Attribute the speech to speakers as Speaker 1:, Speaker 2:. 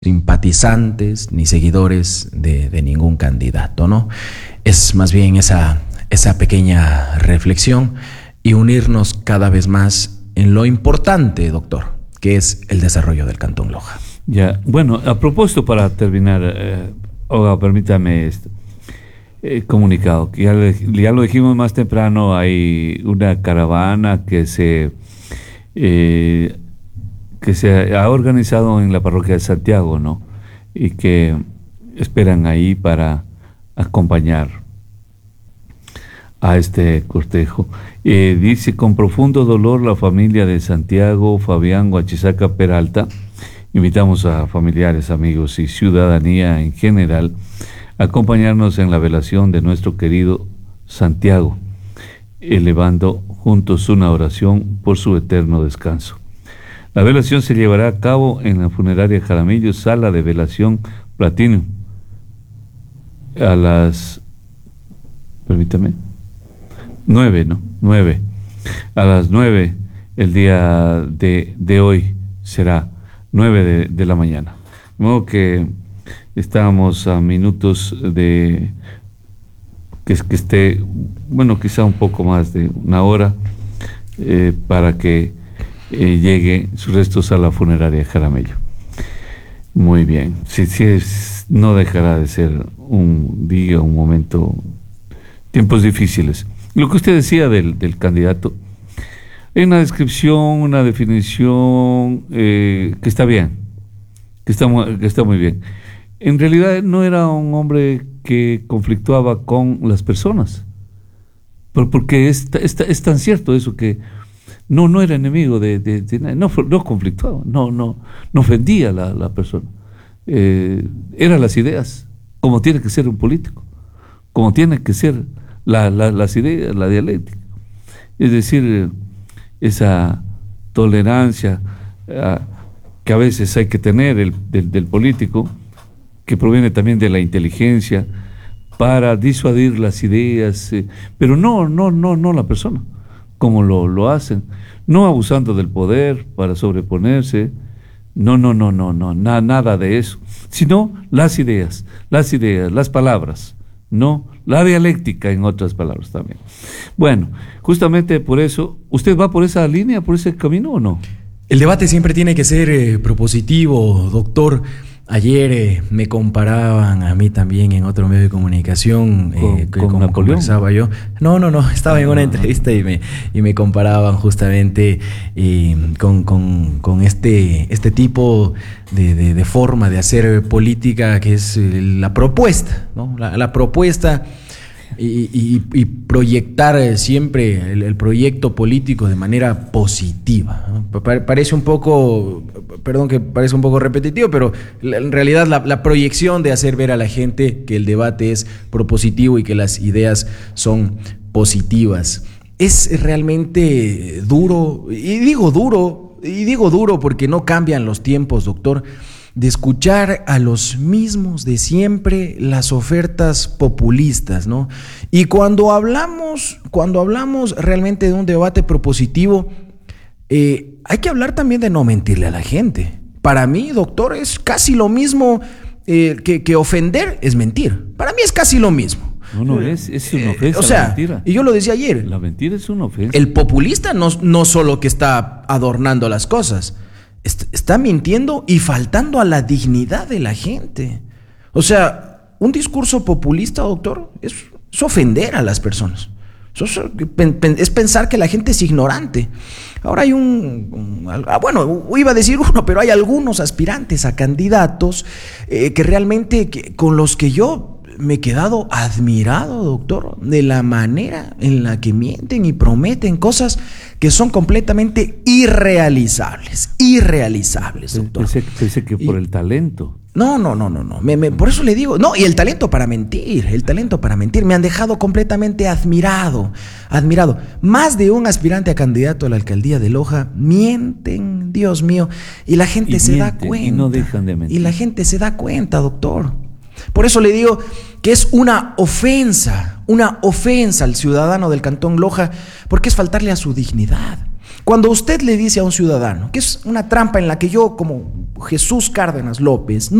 Speaker 1: simpatizantes ni seguidores de ningún candidato, ¿no? Es más bien esa pequeña reflexión y unirnos cada vez más en lo importante, doctor, que es el desarrollo del Cantón Loja.
Speaker 2: Ya, bueno, a propósito, para terminar, Olga, permítame comunicado, que ya lo dijimos más temprano, hay una caravana que se ha organizado en la parroquia de Santiago, ¿no? Y que esperan ahí para acompañar a este cortejo. Dice: con profundo dolor la familia de Santiago Fabián Huachizaca Peralta. Invitamos a familiares, amigos y ciudadanía en general a acompañarnos en la velación de nuestro querido Santiago, elevando juntos una oración por su eterno descanso. La velación se llevará a cabo en la funeraria Jaramillo, sala de velación Platinum, a las 9. A las 9 el día de hoy será 9 de la mañana. De modo que estamos a minutos de que esté, bueno, quizá un poco más de una hora para que llegue sus restos a la funeraria Jaramillo. Muy bien. Sí, no dejará de ser un día, un momento, tiempos difíciles. Lo que usted decía del candidato, hay una descripción, una definición que está bien, que está muy bien. En realidad no era un hombre que conflictuaba con las personas, porque es tan cierto eso, que no era enemigo de nadie, no conflictuaba, no ofendía a la persona. Eran las ideas, como tiene que ser un político, como tiene que ser las ideas, la dialéctica. Es decir, esa tolerancia que a veces hay que tener del político, que proviene también de la inteligencia, para disuadir las ideas, pero no la persona, como lo hacen, no abusando del poder para sobreponerse, nada de eso, sino las ideas, las palabras, no la dialéctica, en otras palabras también. Bueno, justamente por eso, ¿usted va por esa línea, por ese camino o no?
Speaker 1: El debate siempre tiene que ser propositivo, doctor. Ayer me comparaban a mí también en otro medio de comunicación,
Speaker 2: como
Speaker 1: conversaba yo. No, estaba en una entrevista y me comparaban justamente con este tipo de forma de hacer política, que es la propuesta, ¿no? La propuesta y proyectar siempre el proyecto político de manera positiva, ¿no? Parece un poco, perdón que parece un poco repetitivo, pero en realidad la proyección de hacer ver a la gente que el debate es propositivo y que las ideas son positivas. Es realmente duro, y digo duro porque no cambian los tiempos, doctor, de escuchar a los mismos de siempre las ofertas populistas, ¿no? Y cuando hablamos realmente de un debate propositivo, hay que hablar también de no mentirle a la gente. Para mí, doctor, es casi lo mismo que ofender es mentir. Para mí es casi lo mismo.
Speaker 2: No, es una ofensa, o sea, la mentira.
Speaker 1: Y yo lo decía ayer.
Speaker 2: La mentira es una ofensa.
Speaker 1: El populista no solo que está adornando las cosas, está mintiendo y faltando a la dignidad de la gente. O sea, un discurso populista, doctor, es ofender a las personas. Es pensar que la gente es ignorante. Ahora hay bueno, iba a decir uno, pero hay algunos aspirantes a candidatos que realmente con los que yo me he quedado admirado, doctor, de la manera en la que mienten y prometen cosas que son completamente irrealizables, doctor.
Speaker 2: Pensé que por el talento.
Speaker 1: No. Por eso le digo, y el talento para mentir, me han dejado completamente admirado. Más de un aspirante a candidato a la alcaldía de Loja mienten, Dios mío, y la gente se da cuenta.
Speaker 2: Y no dejan de mentir.
Speaker 1: Y la gente se da cuenta, doctor. Por eso le digo que es una ofensa al ciudadano del Cantón Loja, porque es faltarle a su dignidad. Cuando usted le dice a un ciudadano, que es una trampa en la que yo, como Jesús Cárdenas López,